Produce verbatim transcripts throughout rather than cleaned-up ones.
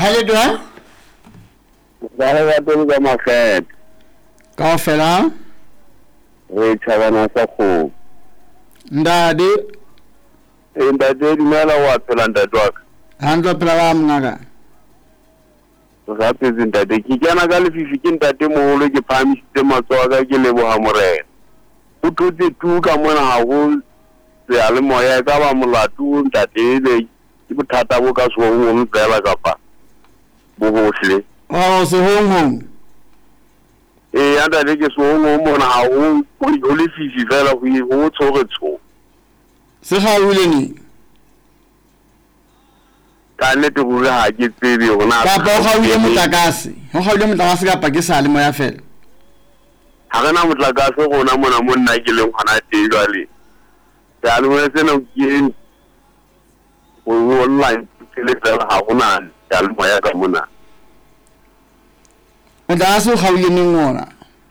Hello, Dwa. Dala to ga mafet. Ka fela. Re thabana sa go. Ndadi. Inda de dimela wa phela ndadwaka. Handlo phela wa mngaka. Ga petse ntate ke kana ka lefifi ke ntate moholo ke phamisitse matsoa ka ke leboha morena. O thotse tu ka mona ha go ya le moya ka ba molatu ntate le ke bothata bo ka so go mo tsela kapa bo bohle. Oh, so hong hong. Eh ya ntate ke so go mona ha go go lefifi fela go go tshore tsho. Se ga o le ni. Ka nete go ga ke tsebe gona ka ba ga o ile motlakase go ga o ile motlakase ka pa ke sa le moya fela ha gana motlakase gona mona mo nna ke leng gona te jwale ya le mo seno ke o online le tsela ha gona ya le moya ka mona o da se ga o ile ngona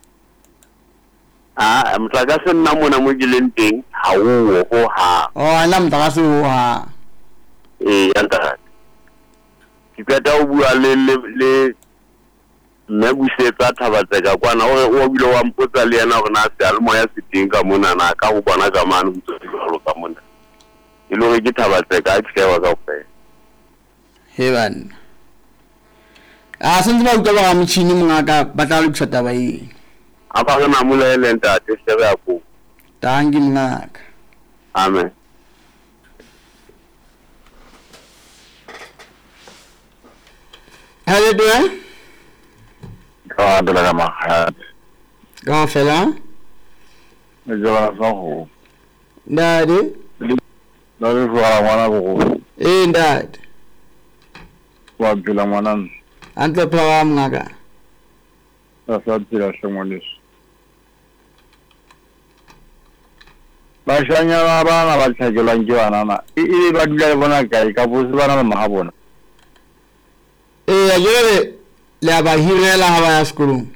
ah motlakase nna mona mo ke leng teng ha o ho ha o ana motlakase o ha eh ya nta ke ka o bua le le nna busetsa thabatseka kwana o o bile wa mpotsa le yena gore na se a le moya se teng ka mona na ka go bona ka mane go tsolo ka mona e lo re ke thabatseka a tsewa ka fe heaven a sentse ba utla ba motšhini mongaka ba tla le tshota ba e a ba ga namula le ntate se ba go tangi mngaka amen Hello, Dwa. ka dela ga ma Ka fela. le jwa sa go Ndadi. la le jwa wana go Eh, ndadi. wa bila mwana Antlo phela wa mngaka. sa sa tira shengwanis ba shanya ba ba ba tshakelang ke bana na e ba dula le bona kae ka botse bana ba mahabona Eh, a jere le ba hirela ha ba ya sekolong.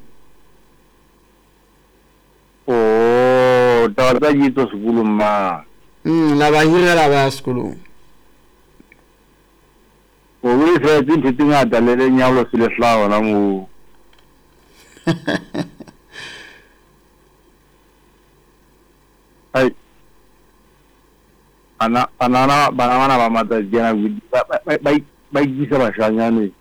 oh ta ta yito sekolo ma Mm, la ba hirela ba ya sekolong. o le se tse tse ngata le le nyalo se le hlawa na mo ai ana ana bana bana ba mata jena ba ba ba ba ba ba ba